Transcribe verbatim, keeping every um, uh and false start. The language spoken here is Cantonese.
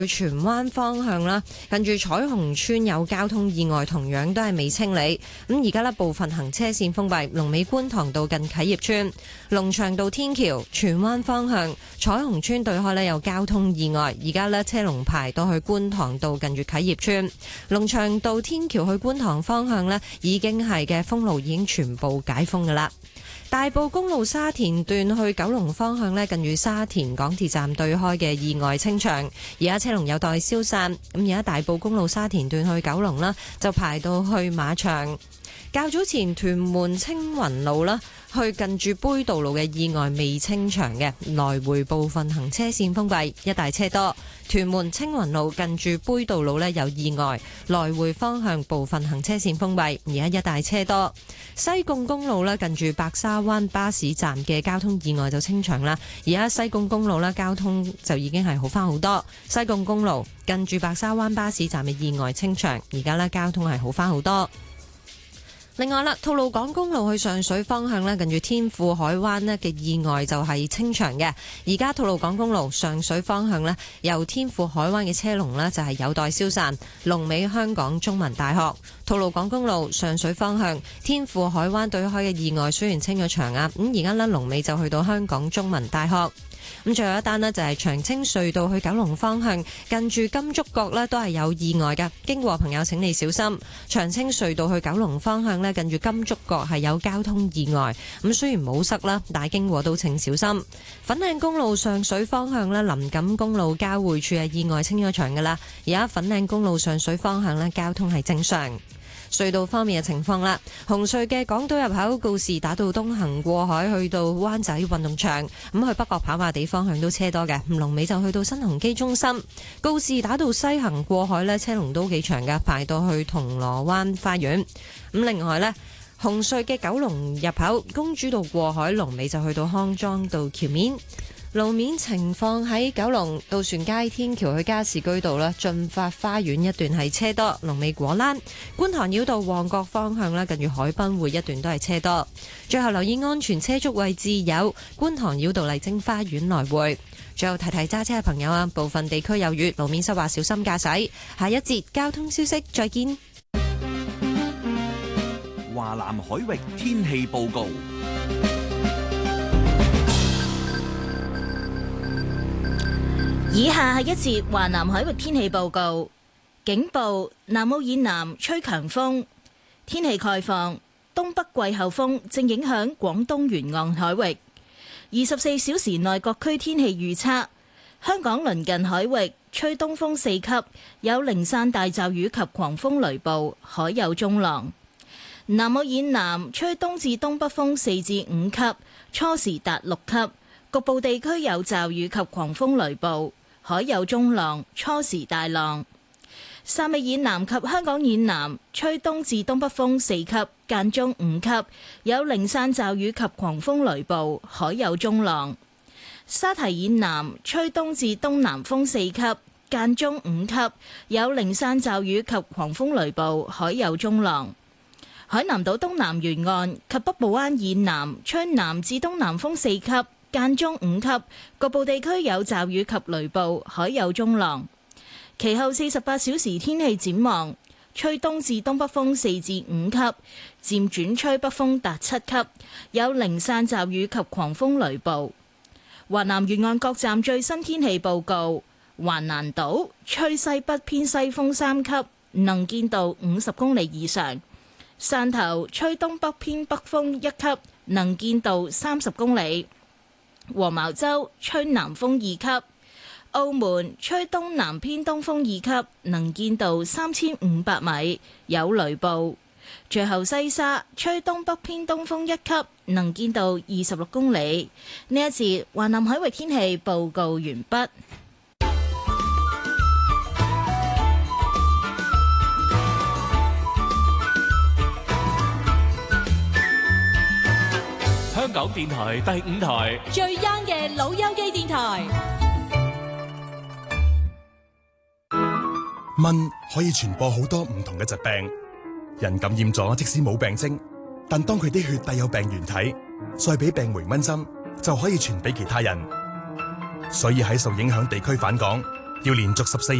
荃灣方向啦，近住彩虹村有交通意外，同樣都係未清理。咁而家呢，部分行車線封閉，龍尾觀塘道近啟業村、龍翔道天橋、荃灣方向彩虹村對開呢有交通意外，而家呢，車龍排到去觀塘道近住啟業村、龍翔道天橋去觀塘方向呢，已經係嘅封路已經全部解封㗎喇。大埔公路沙田段去九龍方向呢，近住沙田港鐵站對開嘅意外清場，而家車龍有待消散。咁而家大埔公路沙田段去九龍啦，就排到去馬場。較早前屯門青雲路啦，去近住杯渡路嘅意外未清場嘅，來回部分行車線封閉，一大車多。屯門青雲路近住杯渡路呢有意外，來回方向部分行車線封閉，而家一大車多。西貢公路呢近住白沙灣巴士站嘅交通意外就清場啦，而家西貢公路呢交通就已經係好返好多。西貢公路近住白沙灣巴士站嘅意外清場，而家呢交通係好返好多。另外啦，吐露港公路去上水方向呢，近住天賦海灣呢嘅意外就係清場嘅。而家吐露港公路上水方向呢，由天賦海灣嘅車龍呢就係有待消散，龍尾香港中文大學。吐露港公路上水方向天賦海灣對開嘅意外雖然清咗場啊，咁而家呢，龍尾就去到香港中文大學。咁最後一單呢，就係長青隧道去九龍方向近住金竹角呢都係有意外㗎，經過朋友請你小心。長青隧道去九龍方向呢，近住金竹角係有交通意外，咁雖然冇塞啦，但係經過都請小心。粉嶺公路上水方向呢，林錦公路交匯處係意外清咗場㗎啦，而家粉嶺公路上水方向呢，交通係正常。隧道方面嘅情況啦，紅隧嘅港島入口告士打道東行過海去到灣仔運動場，咁去北角跑馬地方向都車多嘅，龍尾就去到新鴻基中心。告士打道西行過海呢，車龍都幾長㗎，排到去銅鑼灣花園。咁另外呢，紅隧嘅九龍入口公主道過海，龍尾就去到康莊道橋面。路面情況喺九龍渡船街天橋去加士居道啦，駿發花園一段係車多，龍尾果欄。觀塘繞道旺角方向啦，近住海濱匯一段都係車多。最後留意安全車速位置有觀塘繞道麗晶花園來回。最後提提揸車嘅朋友啊，部分地區有雨，路面濕滑，小心駕駛。下一節交通消息再見。 華南海域天氣報告。 以下係一節華南海域天氣報告。警報：南澳以南吹強風。天氣概況：東北季候風正影響廣東沿岸海域。二十四小時內各區天氣預測：香港鄰近海域吹東風四級，有零散大驟雨及狂風雷暴，海有中浪。南澳以南吹東至東北風四至五級，初時達六級，局部地區有驟雨及狂風雷暴。海有中浪，初時大浪。汕尾以南及香港以南吹東至東北風四級，間中五級，有零散驟雨及狂風雷暴，海有中浪。沙堤以南吹東至東南風四級，間中五級，有零散驟雨及狂風雷暴，海有中浪。海南島東南沿岸及北部灣以南吹南至東南風四級，間中五級，局部地區有驟雨及雷暴，海有中浪。其後四十八小時天氣展望：吹東至東北風四至五級，漸轉吹北風達七級，有零散驟雨及狂風雷暴。華南沿岸各站最新天氣報告：橫瀾島吹西北偏西風三級，能見度五十公里以上；汕頭吹東北偏北風一級，能見度三十公里。黃茅洲吹南風二級，澳門吹東南偏東風二級，能見度三千五百米，有雷暴。最後西沙吹東北偏東風一級，能見度二十六公里。呢一節華南海域天氣報告完畢。 香港電台第五台最 young 嘅老友記電台。 蚊可以傳播好多唔同嘅疾病，人感染咗即使冇病徵，但當佢啲血帶有病原體，再俾病媒蚊針就可以傳俾其他人。所以喺受影響地區返港， 要連續十四